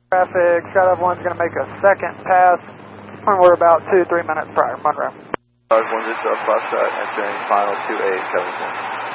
Traffic, Shadow 1's going to make a second pass when we're about 2-3 minutes prior. Monroe. 10 Foxtrot entering final 28, Covington.